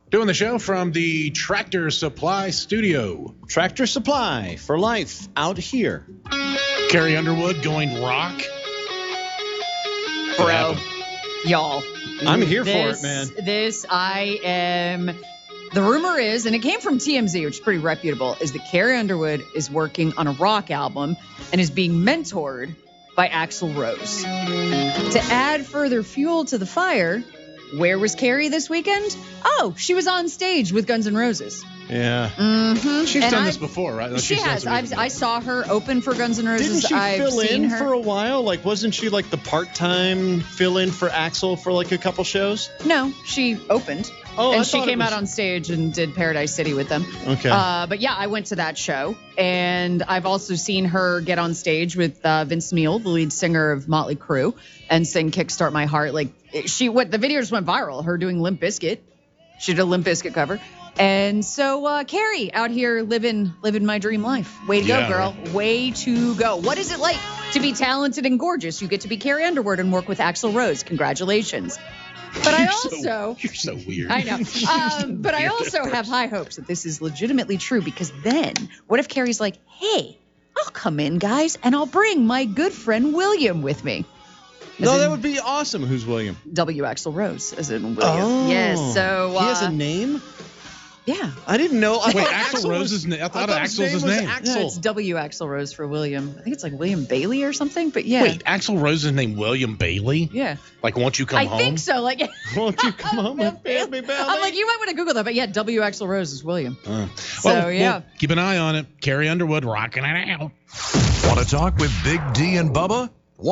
Doing the show from the Tractor Supply Studio. Tractor Supply for life out here. Carrie Underwood going rock. Bro, y'all. I'm here for it, man. The rumor is, and it came from TMZ, which is pretty reputable, is that Carrie Underwood is working on a rock album and is being mentored by Axl Rose. To add further fuel to the fire, where was Carrie this weekend? Oh, she was on stage with Guns N' Roses. Yeah. Mm-hmm. She's done this before, right? She has. I saw her open for Guns N' Roses. Didn't she fill in for a while? Like, wasn't she like the part-time fill-in for Axl for like a couple shows? No, she opened. Oh, and she came out on stage and did Paradise City with them. Okay. But yeah, I went to that show, and I've also seen her get on stage with Vince Neil, the lead singer of Motley Crue, and sing "Kickstart My Heart." Like the video just went viral. Her doing Limp Bizkit. She did a Limp Bizkit cover. And so Carrie out here living my dream life. Way to go, girl. Right. Way to go. What is it like to be talented and gorgeous? You get to be Carrie Underwood and work with Axl Rose. Congratulations. But You're so weird. I know. But I also have high hopes that this is legitimately true, because then what if Carrie's like, hey, I'll come in, guys, and I'll bring my good friend William with me. That would be awesome. Who's William? W. Axl Rose, as in William. Oh. Yes. So he has a name? Yeah. I didn't know. Wait, Axl Rose's name? I thought Axl's his name. No, it's W. Axl Rose for William. I think it's like William Bailey or something, but yeah. Wait, Axl Rose's name William Bailey? Yeah. Like, won't you come home? I think so. Like, won't you come home and pay me belly? I'm like, you might want to Google that, but yeah, W. Axl Rose is William. Well, keep an eye on it. Carrie Underwood rocking it out. Want to talk with Big D and Bubba?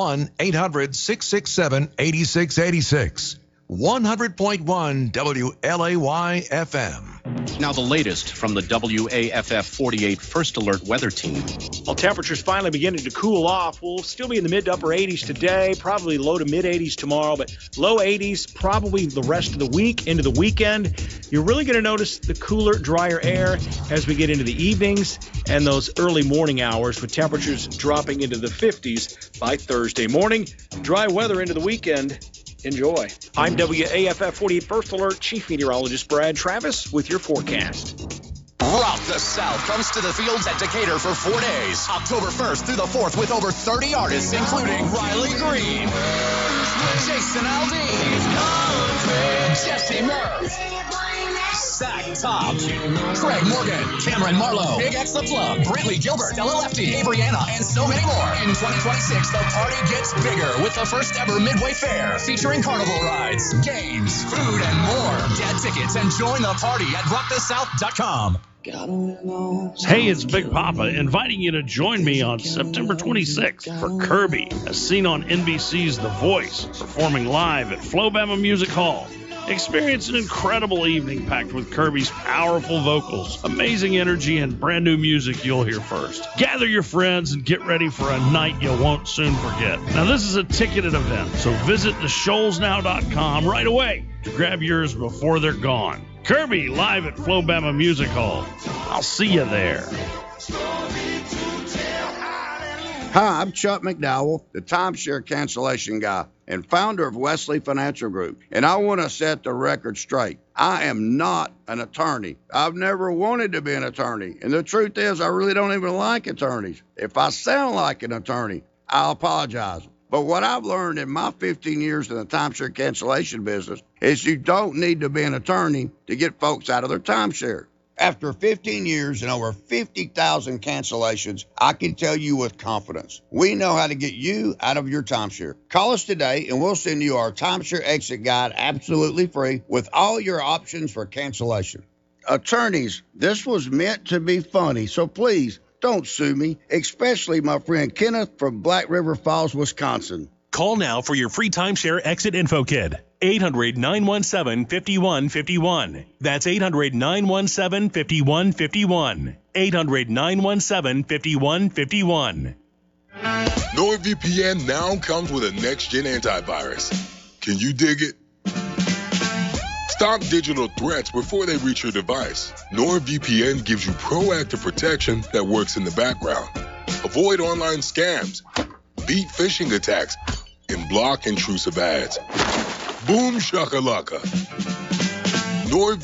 1-800-667-8686. 100.1 WLAY FM. Now the latest from the WAFF 48 First Alert Weather Team. Well, temperatures finally beginning to cool off. We'll still be in the mid to upper 80s today, probably low to mid 80s tomorrow, but low 80s probably the rest of the week into the weekend. You're really going to notice the cooler, drier air as we get into the evenings and those early morning hours, with temperatures dropping into the 50s by Thursday morning. Dry weather into the weekend. Enjoy. I'm WAFF 48 First Alert Chief Meteorologist Brad Travis with your forecast. Rock the South comes to the fields at Decatur for 4 days, October 1st through the 4th, with over 30 artists, including Riley Green, Jason Aldean, Jesse Murph, Zach Top, Craig Morgan, Cameron Marlowe, Big X The Plug, Brantley Gilbert, Stella Lefty, Averyana, and so many more. In 2026, the party gets bigger with the first ever Midway Fair, featuring carnival rides, games, food, and more. Get tickets and join the party at rockthesouth.com. Hey, it's Big Papa inviting you to join me on September 26th for Kirby, as seen on NBC's The Voice, performing live at Flobama Music Hall. Experience an incredible evening packed with Kirby's powerful vocals, amazing energy, and brand new music you'll hear first. Gather your friends and get ready for a night you won't soon forget. Now, this is a ticketed event, so visit theshoalsnow.com right away to grab yours before they're gone. Kirby live at Flobama Music Hall. I'll see you there. Hi, I'm Chuck McDowell, the timeshare cancellation guy and founder of Wesley Financial Group, and I want to set the record straight. I am not an attorney. I've never wanted to be an attorney, and the truth is I really don't even like attorneys. If I sound like an attorney, I'll apologize. But what I've learned in my 15 years in the timeshare cancellation business is you don't need to be an attorney to get folks out of their timeshare. After 15 years and over 50,000 cancellations, I can tell you with confidence, we know how to get you out of your timeshare. Call us today and we'll send you our timeshare exit guide absolutely free with all your options for cancellation. Attorneys, this was meant to be funny, so please don't sue me, especially my friend Kenneth from Black River Falls, Wisconsin. Call now for your free timeshare exit info kit. 800-917-5151. That's 800-917-5151. 800-917-5151. NordVPN now comes with a next-gen antivirus. Can you dig it? Stop digital threats before they reach your device. NordVPN gives you proactive protection that works in the background. Avoid online scams, beat phishing attacks, and block intrusive ads. Boom shakalaka.